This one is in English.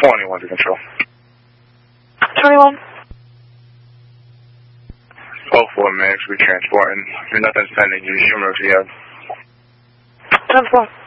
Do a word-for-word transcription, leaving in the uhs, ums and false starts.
twenty-one to control. twenty-one. oh four, Max, we're transporting. Nothing's pending. Use your emergency. ten four.